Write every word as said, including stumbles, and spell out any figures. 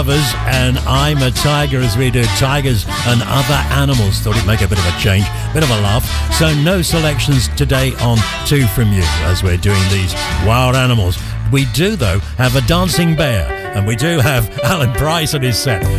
And I'm a Tiger as we do tigers and other animals. Thought it'd make a bit of a change, bit of a laugh. So no selections today on Two From You as we're doing these wild animals. We do though have a dancing bear, and we do have Alan Price on his set.